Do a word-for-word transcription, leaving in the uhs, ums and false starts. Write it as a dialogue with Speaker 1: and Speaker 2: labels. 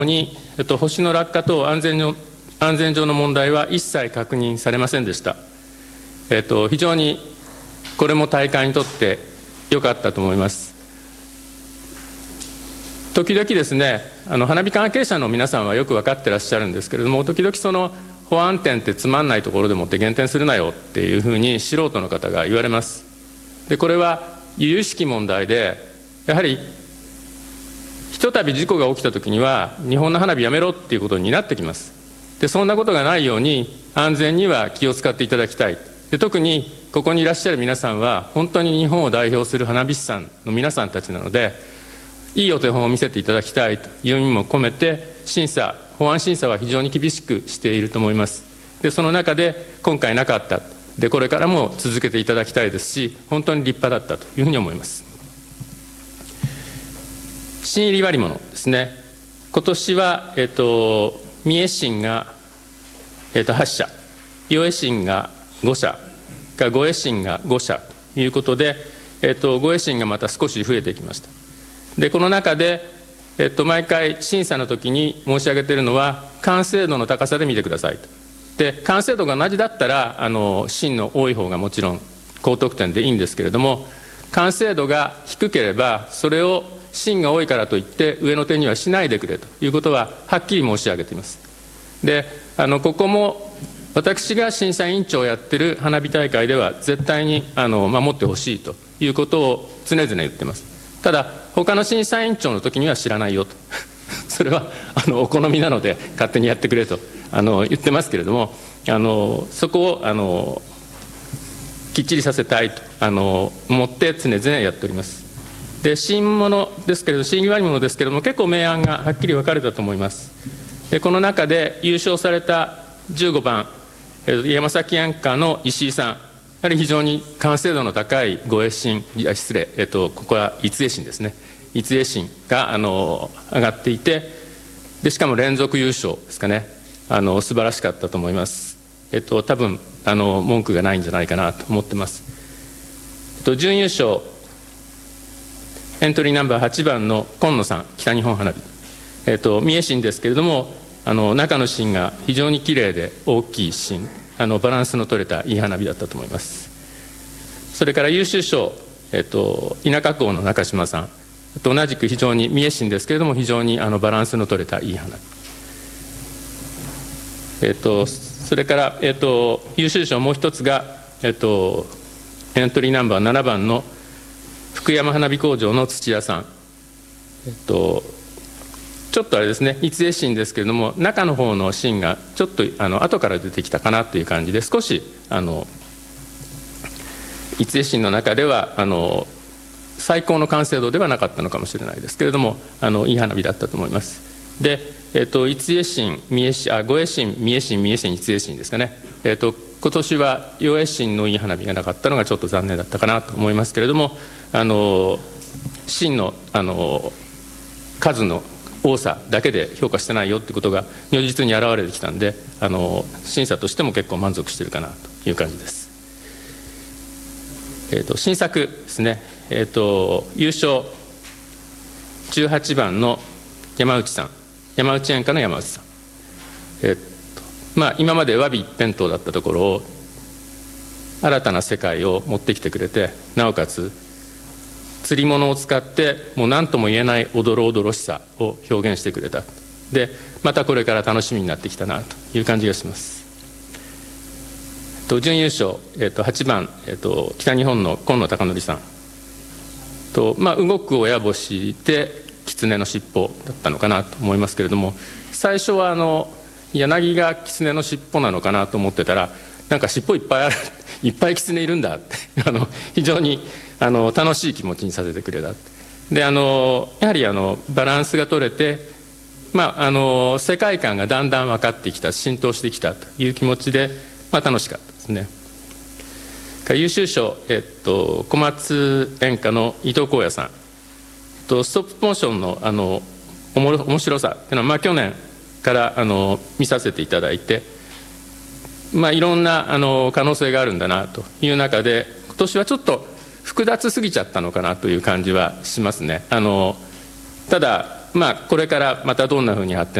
Speaker 1: に、えっと、星の落下等安全の安全上の問題は一切確認されませんでした。えっと、非常にこれも大会にとって良かったと思います。時々ですね、あの花火関係者の皆さんはよく分かってらっしゃるんですけれども、時々その保安点ってつまんないところでもって減点するなよっていうふうに素人の方が言われます。でこれは由々しき問題で、やはりひとたび事故が起きたときには日本の花火やめろっていうことになってきます。でそんなことがないように安全には気を使っていただきたい。で特にここにいらっしゃる皆さんは本当に日本を代表する花火師さんの皆さんたちなので、いいお手本を見せていただきたいという意味も込めて、審査保安審査は非常に厳しくしていると思います。でその中で今回なかった、でこれからも続けていただきたいですし、本当に立派だったというふうに思います。新入り割物ですね。今年は、えっと、三重新が、えっと、はち社、与江新がご社、呉江新がご社ということで、えっと、呉江新がまた少し増えてきました。でこの中で、えっと、毎回審査の時に申し上げているのは、完成度の高さで見てくださいと。で完成度が同じだったらあの芯の多い方がもちろん高得点でいいんですけれども、完成度が低ければそれを芯が多いからといって上の手にはしないでくれということははっきり申し上げています。であのここも私が審査委員長をやっている花火大会では絶対にあの守ってほしいということを常々言っています。ただ他の審査委員長の時には知らないよとそれはあのお好みなので勝手にやってくれとあの言ってますけれども、あのそこをあのきっちりさせたいとあの思って常々やっております。で新物ですけれど、新割物ですけれども、結構明暗がはっきり分かれたと思います。でこの中で優勝されたじゅうごばん、山崎安価の石井さん、やはり非常に完成度の高い呉江新、いや失礼、えっと、ここは逸江新ですね、逸江新があの上がっていて、でしかも連続優勝ですかね、あの素晴らしかったと思います。えっと多分あの文句がないんじゃないかなと思ってます。えっと準優勝、エントリーナンバーはちばんの今野さん、北日本花火、えっと三重新ですけれども、あの中の芯が非常にきれいで大きい芯、あのバランスの取れたいい花火だったと思います。それから優秀賞、えっと田舎港の中島さんと同じく非常に三重新ですけれども、非常にあのバランスの取れたいい花火、えっとそれから、えっと優秀賞もう一つが、えっとエントリーナンバーななばんの福山花火工場の土屋さん、えっとちょっとあれですね、逸江芯ですけれども、中の方の芯がちょっとあの後から出てきたかなという感じで、少しあの逸江芯の中ではあの最高の完成度ではなかったのかもしれないですけれども、あのいい花火だったと思います。で、えっと逸江芯、三重芯、あ呉江芯、三重芯、三重芯、逸江芯ですかね。えっと今年は与江芯のいい花火がなかったのがちょっと残念だったかなと思いますけれども、あの芯のあの数の多さだけで評価してないよということが如実に現れてきたんで、あの審査としても結構満足しているかなという感じです。えー、と新作ですね、えー、と優勝じゅうはちばんの山内さん、山内園歌の山内さん、えーとまあ、今まで和美一辺倒だったところを新たな世界を持ってきてくれて、なおかつ釣り物を使ってもう何とも言えないおどろおどろしさを表現してくれた。でまたこれから楽しみになってきたなという感じがします。と準優勝、えー、とはちばん、えー、と北日本の今野貴則さんと、まあ、動く親星で狐の尻尾だったのかなと思いますけれども、最初はあの柳が狐の尻尾なのかなと思ってたら、なんか尻尾いっぱいあるいっぱい狐いるんだってあの非常にあの楽しい気持ちにさせてくれた。であのやはりあのバランスが取れて、まあ、あの世界観がだんだん分かってきた、浸透してきたという気持ちで、まあ、楽しかったですね。優秀賞、えっと、小松演歌の伊藤光也さんと、ストップモーションのあのおも面白さというのは、まあ、去年からあの見させていただいて、まあ、いろんなあの可能性があるんだなという中で、今年はちょっと複雑すぎちゃったのかなという感じはしますね。あのただまあ、これからまたどんなふうに発展